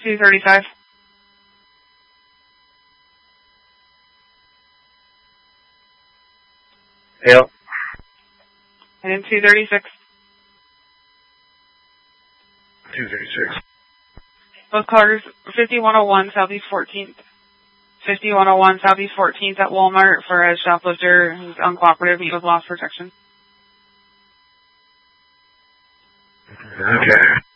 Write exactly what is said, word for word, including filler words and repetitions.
two thirty-five. Yep. And two thirty-six. two thirty-six. Both cars, fifty-one oh one Southeast fourteenth. fifty-one oh one Southeast fourteenth at Walmart for a shoplifter who's uncooperative and with loss protection. Okay.